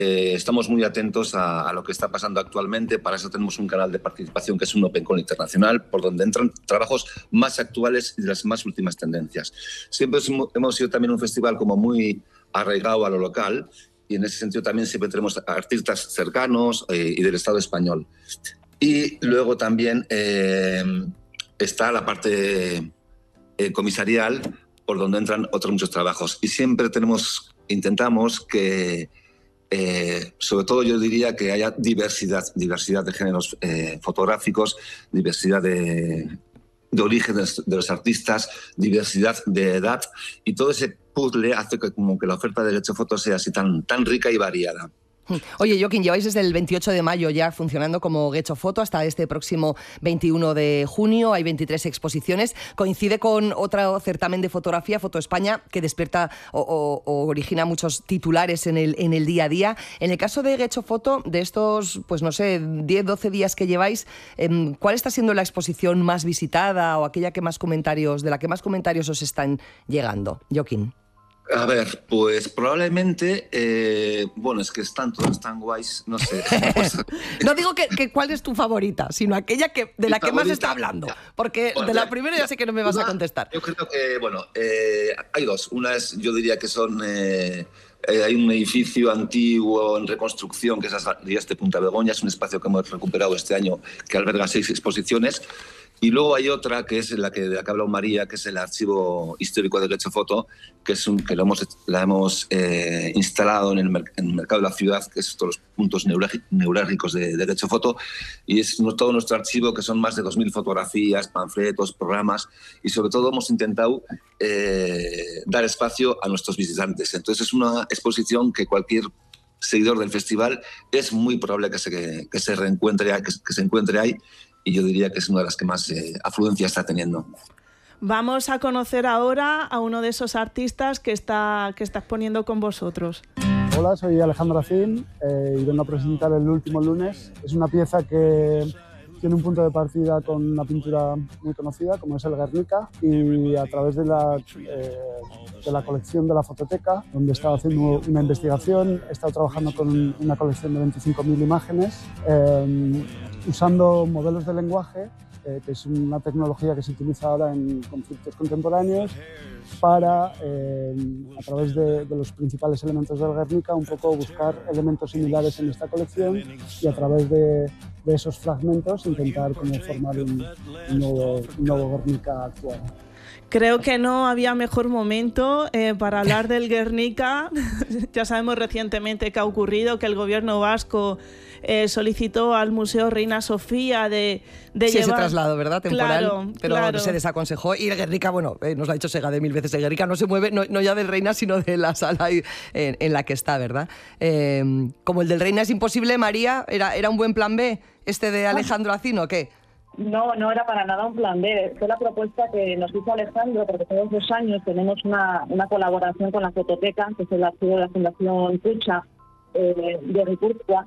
estamos muy atentos a lo que está pasando actualmente. Para eso tenemos un canal de participación que es un Open Call internacional, por donde entran trabajos más actuales y de las más últimas tendencias. Siempre hemos sido también un festival como muy arraigado a lo local, y en ese sentido también siempre tenemos artistas cercanos y del Estado español. Y luego también está la parte comisarial, por donde entran otros muchos trabajos. Y siempre intentamos que, sobre todo yo diría que haya diversidad de géneros fotográficos, diversidad de orígenes de los artistas, diversidad de edad, y todo ese puzzle hace que como que la oferta de Getxo Foto sea así tan rica y variada. Oye, Jokin, lleváis desde el 28 de mayo ya funcionando como Getxo Foto hasta este próximo 21 de junio. Hay 23 exposiciones. Coincide con otro certamen de fotografía, Foto España, que despierta o origina muchos titulares en el día a día. En el caso de Getxo Foto, de estos, pues no sé, 10, 12 días que lleváis, ¿cuál está siendo la exposición más visitada o aquella que más comentarios, de la que más comentarios os están llegando? Jokin. A ver, pues probablemente, bueno, es que están todas tan guays, no sé. No digo que cuál es tu favorita, sino aquella de la que más se está hablando, porque bueno, de la primera ya sé que no me vas a contestar. Yo creo que, bueno, hay dos. Una es, yo diría que son... hay un edificio antiguo en reconstrucción, que es la Rías de Punta Begoña, es un espacio que hemos recuperado este año, que alberga 6 exposiciones. Y luego hay otra, que es de la que ha hablado María, que es el archivo histórico de Getxo Foto, que la hemos instalado en el mercado de la ciudad, que es todos los puntos neurálgicos de Getxo Foto, y es todo nuestro archivo, que son más de 2.000 fotografías, panfletos, programas, y sobre todo hemos intentado dar espacio a nuestros visitantes. Entonces es una exposición que cualquier seguidor del festival es muy probable que se encuentre ahí, y yo diría que es una de las que más afluencia está teniendo. Vamos a conocer ahora a uno de esos artistas que está exponiendo con vosotros. Hola, soy Alejandro Acín y vengo a presentar El último lunes. Es una pieza que tiene un punto de partida con una pintura muy conocida, como es el Guernica, y a través de la colección de la Fototeca, donde he estado haciendo una investigación, he estado trabajando con una colección de 25.000 imágenes, usando modelos de lenguaje, que es una tecnología que se utiliza ahora en conflictos contemporáneos, para, a través de los principales elementos del Guernica, un poco buscar elementos similares en esta colección y a través de esos fragmentos intentar como formar un nuevo Guernica actual. Creo que no había mejor momento para hablar del Guernica. Ya sabemos recientemente que ha ocurrido, que el gobierno vasco solicitó al Museo Reina Sofía de llevar... ese traslado, ¿verdad? Temporal, claro, pero claro. Se desaconsejó. Y el Guernica, bueno, nos lo ha dicho Sega de 1000 veces, el Guernica no se mueve, no ya del Reina, sino de la sala en la que está, ¿verdad? Como el del Reina es imposible, María, ¿era un buen plan B este de Alejandro Acín o qué? No era para nada un plan B. Fue la propuesta que nos hizo Alejandro, porque todos los años tenemos una colaboración con la Fototeca, que es el archivo de la Fundación Pucha de Guipúzcoa,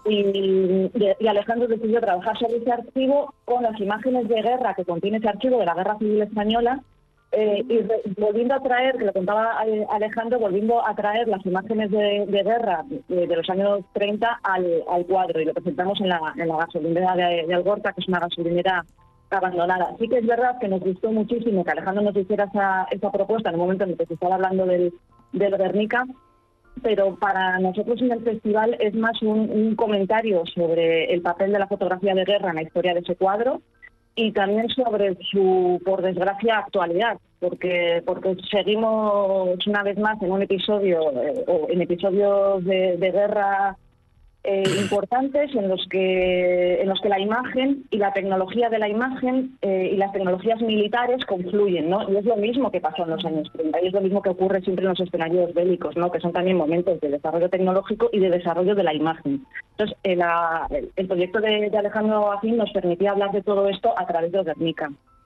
y Alejandro decidió trabajar sobre ese archivo con las imágenes de guerra que contiene ese archivo de la Guerra Civil Española, y volviendo a traer, que lo contaba Alejandro, volviendo a traer las imágenes de guerra de los años 30 al cuadro, y lo presentamos en la gasolinera de Algorta, que es una gasolinera abandonada. Sí que es verdad que nos gustó muchísimo que Alejandro nos hiciera esa propuesta en el momento en el que se estaba hablando del Guernica, pero para nosotros en el festival es más un comentario sobre el papel de la fotografía de guerra en la historia de ese cuadro, y también sobre su, por desgracia, actualidad, porque seguimos una vez más en un episodio o en episodios de guerra importantes en los que la imagen y la tecnología de la imagen y las tecnologías militares confluyen, ¿no? Y es lo mismo que pasó en los años 30 y es lo mismo que ocurre siempre en los escenarios bélicos, ¿no? Que son también momentos de desarrollo tecnológico y de desarrollo de la imagen. Entonces, el proyecto de Alejandro Acín nos permitía hablar de todo esto a través de Guernica.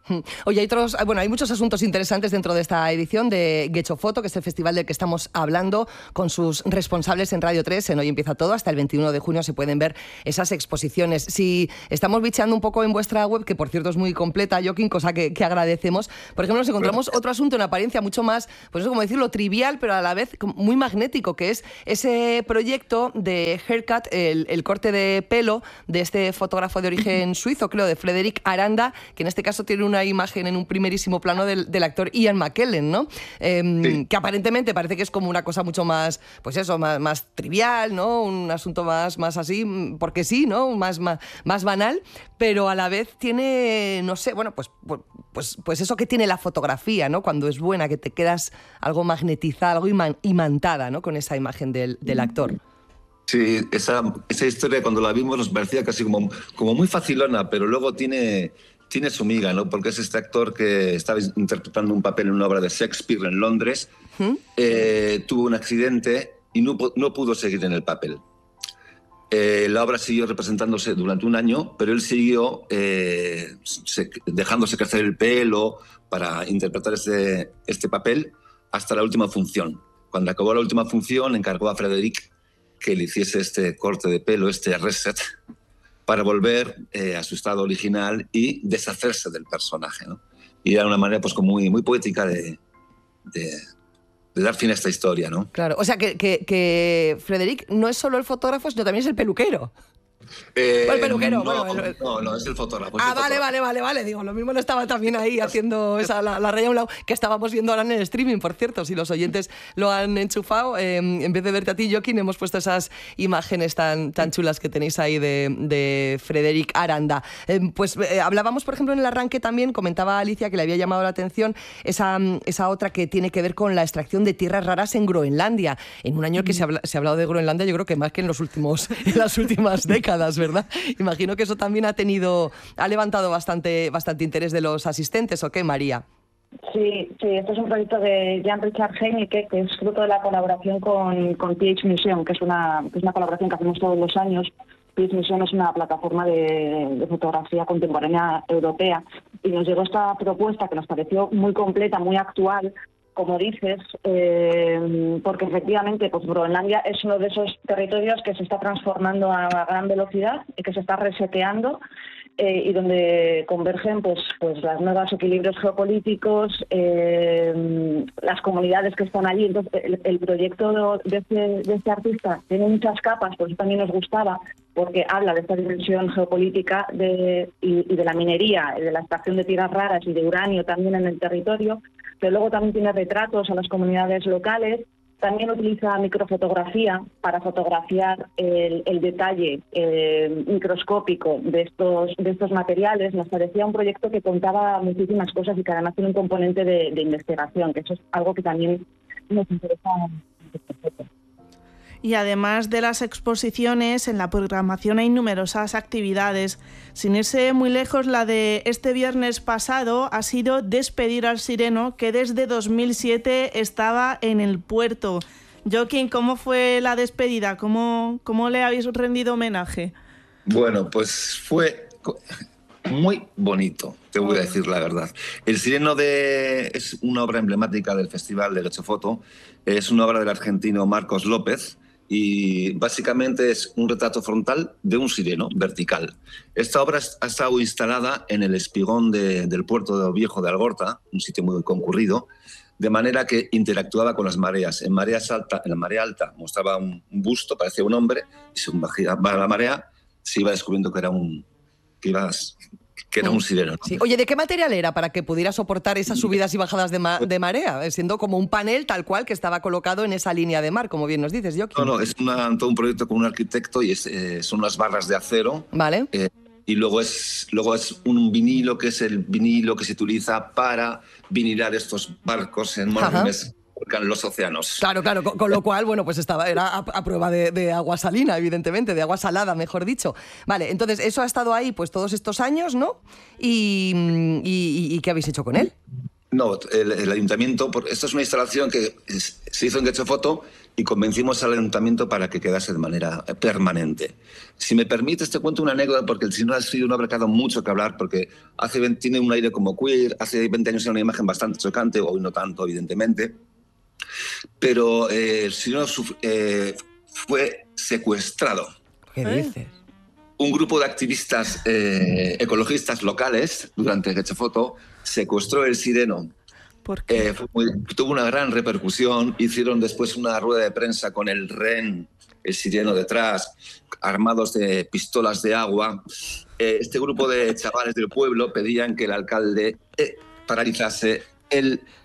Oye, hay muchos asuntos interesantes dentro de esta edición de Getxofoto, que es el festival del que estamos hablando, con sus responsables en Radio 3, en Hoy Empieza Todo. Hasta el 21 de junio se pueden ver esas exposiciones. Si estamos bicheando un poco en vuestra web, que por cierto es muy completa, Joaquín, cosa que agradecemos, por ejemplo, nos encontramos otro asunto en apariencia mucho más, pues eso, como decirlo, trivial, pero a la vez muy magnético, que es ese proyecto de Haircut, el corte de pelo de este fotógrafo de origen suizo, creo, de Frédéric Aranda, que en este caso tiene una imagen en un primerísimo plano del actor Ian McKellen, ¿no? Sí. Que aparentemente parece que es como una cosa mucho más, pues eso, más trivial, ¿no? Un asunto más así, porque sí, ¿no? Más banal, pero a la vez tiene, no sé, bueno, pues eso que tiene la fotografía, ¿no? Cuando es buena, que te quedas algo magnetizada, algo imantada, ¿no? Con esa imagen del actor. Sí, esa historia cuando la vimos nos parecía casi como muy facilona, pero luego tiene su miga, ¿no? Porque es este actor que estaba interpretando un papel en una obra de Shakespeare en Londres, tuvo un accidente y no pudo seguir en el papel. La obra siguió representándose durante un año, pero él siguió dejándose crecer el pelo para interpretar este papel hasta la última función. Cuando acabó la última función, encargó a Frédéric que le hiciese este corte de pelo, este reset, para volver a su estado original y deshacerse del personaje, ¿no? Y era una manera pues como muy poética de dar fin a esta historia, ¿no? Claro, o sea que Frédéric no es solo el fotógrafo, sino también es el peluquero. El peluquero, no, es el fotógrafo. Vale. Digo, lo mismo no estaba también ahí haciendo la raya a un lado, que estábamos viendo ahora en el streaming, por cierto. Si los oyentes lo han enchufado, en vez de verte a ti, Joaquín, hemos puesto esas imágenes tan chulas que tenéis ahí de Frédéric Aranda. Hablábamos, por ejemplo, en el arranque también, comentaba Alicia que le había llamado la atención esa otra que tiene que ver con la extracción de tierras raras en Groenlandia. En un año que se ha hablado de Groenlandia, yo creo que más que en las últimas décadas, ¿verdad? Imagino que eso también ha levantado bastante interés de los asistentes, ¿o qué, María? Sí, este es un proyecto de Jan-Richard Heinecke, que es fruto de la colaboración con PH Museum, que es una colaboración que hacemos todos los años. PH Museum es una plataforma de fotografía contemporánea europea, y nos llegó esta propuesta que nos pareció muy completa, muy actual, como dices, porque efectivamente pues Groenlandia es uno de esos territorios que se está transformando a gran velocidad y que se está reseteando, y donde convergen pues los nuevos equilibrios geopolíticos, las comunidades que están allí. Entonces el proyecto de este artista tiene muchas capas, por eso también nos gustaba, porque habla de esta dimensión geopolítica y de la minería, de la extracción de tierras raras y de uranio también en el territorio, pero luego también tiene retratos a las comunidades locales. También utiliza microfotografía para fotografiar el detalle microscópico de estos materiales. Nos parecía un proyecto que contaba muchísimas cosas y que además tiene un componente de investigación, que eso es algo que también nos interesa. Y además de las exposiciones, en la programación hay numerosas actividades. Sin irse muy lejos, la de este viernes pasado ha sido Despedir al Sireno, que desde 2007 estaba en el puerto. Joaquín, ¿cómo fue la despedida? ¿Cómo le habéis rendido homenaje? Bueno, pues fue muy bonito, te voy a decir la verdad. El Sireno es una obra emblemática del Festival de Getxofoto. Es una obra del argentino Marcos López, y básicamente es un retrato frontal de un sireno vertical. Esta obra ha estado instalada en el espigón del puerto Viejo de Algorta, un sitio muy concurrido, de manera que interactuaba con las mareas. En la marea alta mostraba un busto, parecía un hombre, y según bajaba la marea se iba descubriendo que era un sireno, ¿no? Sí. Oye, ¿de qué material era para que pudiera soportar esas subidas y bajadas de marea? Siendo como un panel tal cual que estaba colocado en esa línea de mar, como bien nos dices, Joaquín. No, es todo un proyecto con un arquitecto y son unas barras de acero. Vale. Y luego es un vinilo, que es el vinilo que se utiliza para vinilar estos barcos enormes en los océanos. Claro, con lo cual, bueno, pues era a prueba de agua salina, evidentemente, de agua salada, mejor dicho. Vale, entonces eso ha estado ahí pues todos estos años, ¿no? ¿Y qué habéis hecho con él? No, el ayuntamiento, esto es una instalación que se hizo en Getxofoto y convencimos al ayuntamiento para que quedase de manera permanente. Si me permites, te cuento una anécdota, porque el Sireno ha sido un obra que ha dado mucho que hablar, porque tiene un aire como queer, hace 20 años era una imagen bastante chocante, hoy no tanto, evidentemente, pero el Sireno fue secuestrado. ¿Qué dices? Un grupo de activistas ecologistas locales, durante Getxofoto, secuestró el Sireno. ¿Por qué? Tuvo una gran repercusión. Hicieron después una rueda de prensa con el rehén, el Sireno detrás, armados de pistolas de agua. Este grupo de chavales del pueblo pedían que el alcalde paralizase el